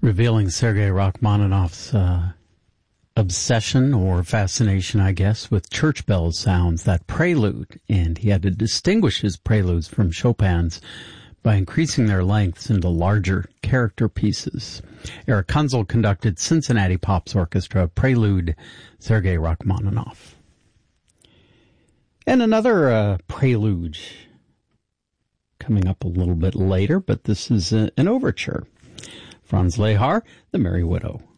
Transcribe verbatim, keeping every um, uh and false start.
revealing Sergei Rachmaninoff's uh, obsession or fascination, I guess, with church bell sounds, that prelude. And he had to distinguish his preludes from Chopin's by increasing their lengths into larger character pieces. Eric Kunzel conducted Cincinnati Pops Orchestra, Prelude, Sergei Rachmaninoff. And another uh, prelude coming up a little bit later, but this is a, an overture. Franz Lehar, The Merry Widow.